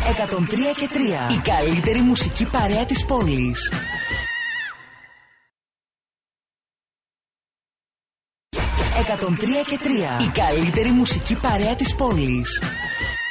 103 και 3. Η καλύτερη μουσική παρέα της πόλης. 103 και 3. Η καλύτερη μουσική παρέα της πόλης.